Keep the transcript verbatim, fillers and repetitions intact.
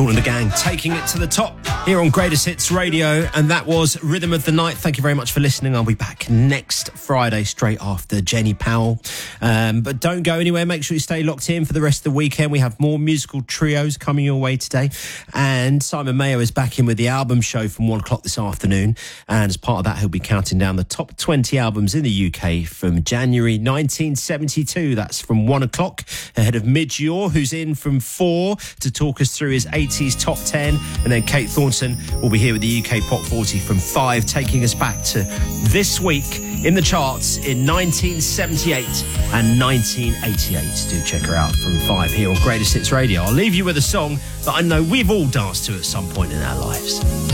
Kool and the Gang taking it to the top here on Greatest Hits Radio, and that was Rhythm of the Night. Thank you very much for listening. I'll be back next Friday straight after Jenny Powell, um, but don't go anywhere. Make sure you stay locked in for the rest of the weekend. We have more musical trios coming your way today, and Simon Mayo is back in with the album show from one o'clock this afternoon, and as part of that he'll be counting down the top twenty albums in the U K from January nineteen seventy-two. That's from one o'clock, ahead of Midge Ure, who's in from four to talk us through his eighties top ten, and then Kate Thornton will be here with the U K Pop forty from five, taking us back to this week in the charts in nineteen seventy-eight and nineteen eighty-eight. Do check her out from five here on Greatest Hits Radio. I'll leave you with a song that I know we've all danced to at some point in our lives.